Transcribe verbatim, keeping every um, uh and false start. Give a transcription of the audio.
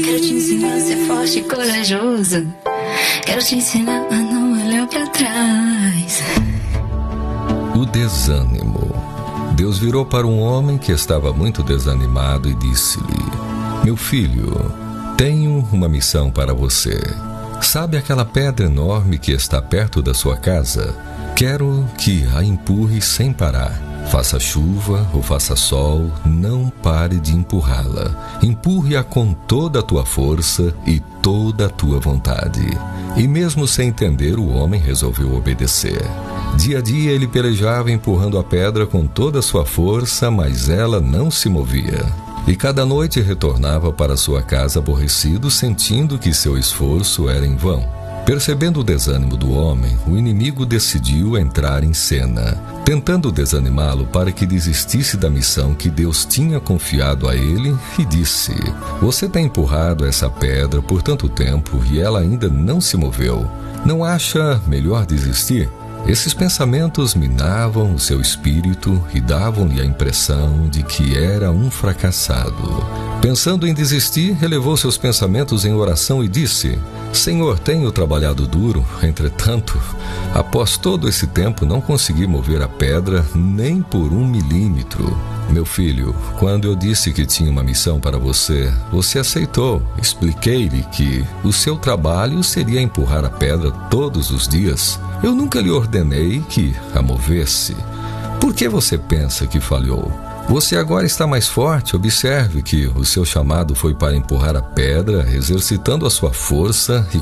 Quero te ensinar a ser forte e corajoso. Quero te ensinar a não olhar pra trás. O desânimo. Deus virou para um homem que estava muito desanimado e disse-lhe: meu filho, tenho uma missão para você. Sabe aquela pedra enorme que está perto da sua casa? Quero que a empurre sem parar. Faça chuva ou faça sol, não pare de empurrá-la. Empurre-a com toda a tua força e toda a tua vontade. E mesmo sem entender, o homem resolveu obedecer. Dia a dia ele pelejava empurrando a pedra com toda a sua força, mas ela não se movia. E cada noite retornava para sua casa aborrecido, sentindo que seu esforço era em vão. Percebendo o desânimo do homem, o inimigo decidiu entrar em cena, tentando desanimá-lo para que desistisse da missão que Deus tinha confiado a ele, e disse: você tem empurrado essa pedra por tanto tempo e ela ainda não se moveu. Não acha melhor desistir? Esses pensamentos minavam o seu espírito e davam-lhe a impressão de que era um fracassado. Pensando em desistir, relevou seus pensamentos em oração e disse: Senhor, tenho trabalhado duro, entretanto, após todo esse tempo não consegui mover a pedra nem por um milímetro. Meu filho, quando eu disse que tinha uma missão para você, você aceitou. Expliquei-lhe que o seu trabalho seria empurrar a pedra todos os dias. Eu nunca lhe ordenei que a movesse. Por que você pensa que falhou? Você agora está mais forte. Observe que o seu chamado foi para empurrar a pedra, exercitando a sua força e